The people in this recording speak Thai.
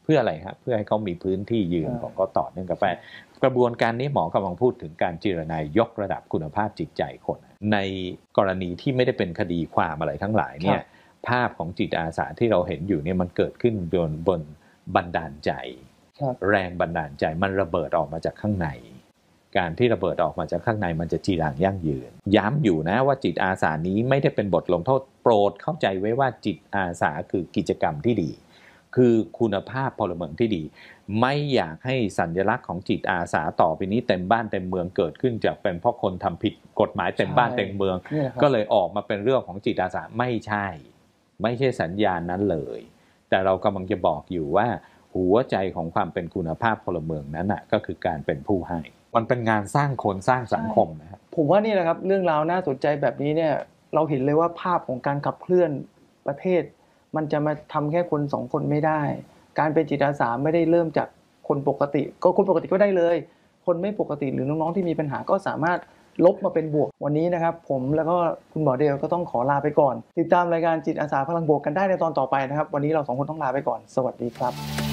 เพื่ออะไรครับเพื่อให้เขามีพื้นที่ยืนของเขาต่อเนื่องกาแฟกระบวนการนี้หมอกำลังพูดถึงการเจรนายกระดับคุณภาพจิตใจคนในกรณีที่ไม่ได้เป็นคดีความอะไรทั้งหลายเนี่ยภาพของจิตอาสาที่เราเห็นอยู่เนี่ยมันเกิดขึ้นบนบันดาลใจแรงบันดาลใจมันระเบิดออกมาจากข้างในการที่ระเบิดออกมาจากข้างในมันจะจีรังยั่งยืนย้ำอยู่นะว่าจิตอาสานี้ไม่ได้เป็นบทลงโทษโปรดเข้าใจไว้ว่าจิตอาสาคือกิจกรรมที่ดีคือคุณภาพพลเมืองที่ดีไม่อยากให้สัญลักษณ์ของจิตอาสาต่อไปนี้เต็มบ้านเต็มเมืองเกิดขึ้นจากเป็นเพราะคนทำผิดกฎหมายเต็มบ้านเต็มเมืองก็เลยออกมาเป็นเรื่องของจิตอาสาไม่ใช่สัญญาณนั้นเลยแต่เรากำลังจะบอกอยู่ว่าหัวใจของความเป็นคุณภาพพลเมืองนั้นน่ะก็คือการเป็นผู้ให้มันเป็นงานสร้างคนสร้างสังคมนะครับผมว่านี่แหละครับเรื่องราวน่าสนใจแบบนี้เนี่ยเราเห็นเลยว่าภาพของการขับเคลื่อนประเทศมันจะมาทำแค่คน2คนไม่ได้การเป็นจิตอาสาไม่ได้เริ่มจากคนปกติก็คนปกติก็ได้เลยคนไม่ปกติหรือน้องๆที่มีปัญหาก็สามารถลบมาเป็นบวกวันนี้นะครับผมแล้วก็คุณหมอเดลก็ต้องขอลาไปก่อนติดตามรายการจิตอาสาพลังบวกกันได้ในตอนต่อไปนะครับวันนี้เรา2คนต้องลาไปก่อนสวัสดีครับ